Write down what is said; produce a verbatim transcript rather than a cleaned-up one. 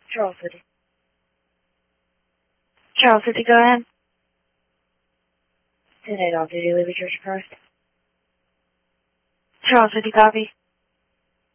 Charles City. Charles City, go ahead. ten eight off duty, Liberty Church of Christ. Charles City, copy.